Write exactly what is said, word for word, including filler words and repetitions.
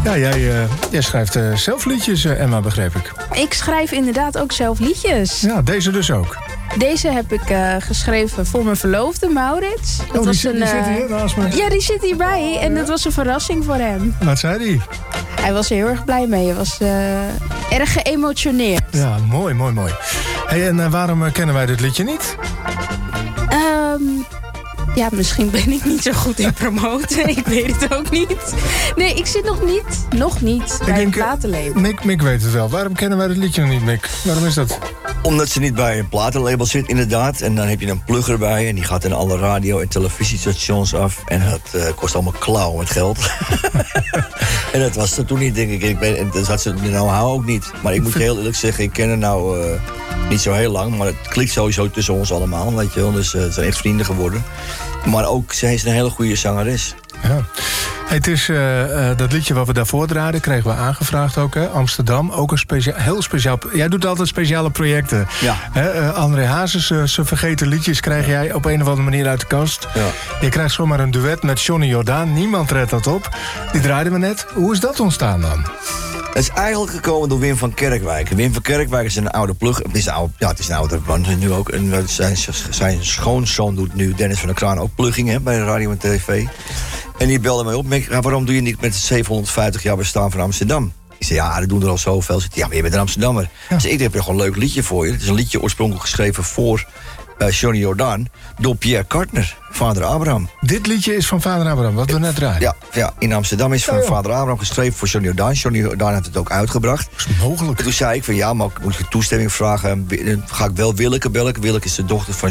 Ja, jij, uh, jij schrijft uh, zelf liedjes, uh, Emma, begreep ik. Ik schrijf inderdaad ook zelf liedjes. Ja, deze dus ook. Deze heb ik uh, geschreven voor mijn verloofde, Maurits. Dat oh, was die, een, die uh, zit hier naast me. Ja, die zit hierbij. En dat was een verrassing voor hem. Wat zei hij? Hij was er heel erg blij mee. Hij was uh, erg geëmotioneerd. Ja, mooi, mooi, mooi. Hey, en uh, waarom uh, kennen wij dit liedje niet? Um, ja, misschien ben ik niet zo goed in promoten. Ik weet het ook niet. Nee, ik zit nog niet, nog niet ik bij denk, een platenlabel. Mick, Mick weet het wel. Waarom kennen wij dit liedje nog niet, Mick? Waarom is dat? Omdat ze niet bij een platenlabel zit, inderdaad. En dan heb je een plugger bij en die gaat in alle radio- en televisiestations af. En dat uh, kost allemaal klauw met geld. En dat was er toen niet, denk ik. ik ben, en dat had ze nou hou ook niet. Maar ik moet je heel eerlijk zeggen, ik ken haar nou uh, niet zo heel lang. Maar het klikt sowieso tussen ons allemaal, weet je wel. Dus uh, het zijn echt vrienden geworden. Maar ook, zij is een hele goede zangeres. Ja. Hey, het is uh, uh, dat liedje wat we daarvoor draaiden, kregen we aangevraagd ook, hè? Amsterdam. Ook een speciaal, heel speciaal. Jij doet altijd speciale projecten. Ja. Hè? Uh, André Hazes, uh, zijn vergeten liedjes krijg ja. jij op een of andere manier uit de kast. Ja. Je krijgt zomaar een duet met Johnny Jordaan. Niemand redt dat op. Die draaiden we net. Hoe is dat ontstaan dan? Het is eigenlijk gekomen door Wim van Kerkwijk. Wim van Kerkwijk is een oude plug. Het is een oude, ja, het is een oude man nu ook. En zijn, zijn schoonzoon doet nu, Dennis van der Kraan, ook plugging hè, bij de radio en tv. En die belde mij op. Waarom doe je niet met het zevenhonderdvijftig jaar bestaan van Amsterdam? Ik zei, ja, dat doen er al zoveel. Zei, ja, maar je bent een Amsterdammer. Ja. Dus ik heb er gewoon een leuk liedje voor je. Het is een liedje oorspronkelijk geschreven voor uh, Johnny Jordaan door Pierre Kartner, vader Abraham. Dit liedje is van vader Abraham, wat we net draaien. Ja, ja, in Amsterdam is van ja, ja. vader Abraham geschreven voor Johnny Jordaan. Johnny Jordaan heeft het ook uitgebracht. Dat is mogelijk. En toen zei ik van ja, maar moet je toestemming vragen. Dan ga ik wel Willeke bellen. Willeke is de dochter van